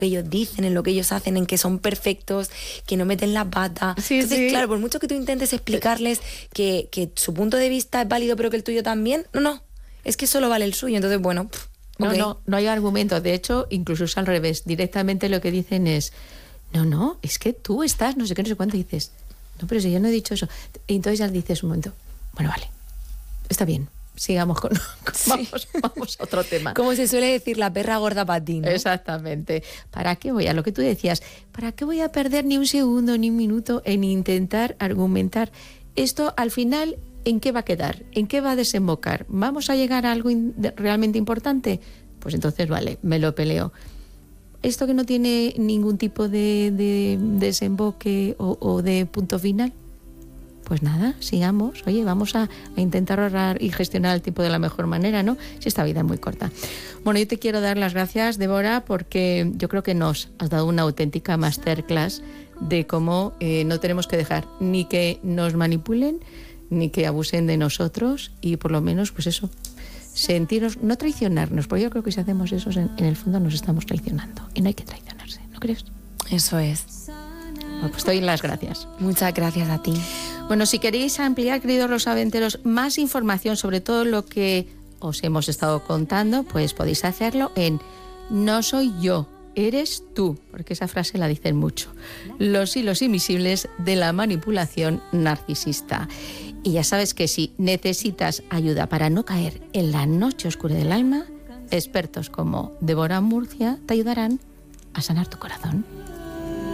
que ellos dicen, en lo que ellos hacen, en que son perfectos, que no meten la pata. Sí, Entonces, sí. claro, por mucho que tú intentes explicarles que su punto de vista es válido, pero que el tuyo también, no, es que solo vale el suyo. Entonces, bueno, okay. No hay argumento. De hecho, incluso es al revés. Directamente lo que dicen es, no, es que tú estás, no sé qué, no sé cuánto, y dices, no, pero si yo no he dicho eso. Y entonces ya dices un momento, bueno, vale, está bien. Sigamos vamos a otro tema. Como se suele decir, la perra gorda para ti, ¿no? Exactamente. ¿Para qué voy a lo que tú decías? ¿Para qué voy a perder ni un segundo ni un minuto en intentar argumentar? Esto al final, ¿en qué va a quedar? ¿En qué va a desembocar? ¿Vamos a llegar a algo realmente importante? Pues entonces vale, me lo peleo. Esto que no tiene ningún tipo de desemboque o de punto final, pues nada, sigamos. Oye, vamos a intentar ahorrar y gestionar el tiempo de la mejor manera, ¿no? Si esta vida es muy corta. Bueno, yo te quiero dar las gracias, Débora, porque yo creo que nos has dado una auténtica masterclass de cómo no tenemos que dejar ni que nos manipulen, ni que abusen de nosotros, y por lo menos, pues eso, sentirnos, no traicionarnos, porque yo creo que si hacemos eso, en el fondo nos estamos traicionando. Y no hay que traicionarse, ¿no crees? Eso es. Bueno, pues te doy las gracias. Muchas gracias a ti. Bueno, si queréis ampliar, queridos rosaventeros, más información sobre todo lo que os hemos estado contando, pues podéis hacerlo en No soy yo, eres tú, porque esa frase la dicen mucho. Los hilos invisibles de la manipulación narcisista. Y ya sabes que si necesitas ayuda para no caer en la noche oscura del alma, expertos como Débora Murcia te ayudarán a sanar tu corazón.